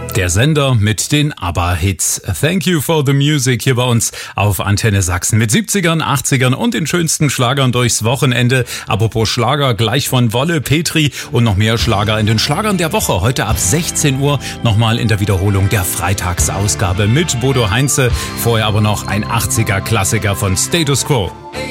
Der Sender mit den ABBA-Hits. Thank you for the music hier bei uns auf Antenne Sachsen mit 70ern, 80ern und den schönsten Schlagern durchs Wochenende. Apropos Schlager, gleich von Wolle, Petri und noch mehr Schlager in den Schlagern der Woche. Heute ab 16 Uhr nochmal in der Wiederholung der Freitagsausgabe mit Bodo Heinze. Vorher aber noch ein 80er-Klassiker von Status Quo.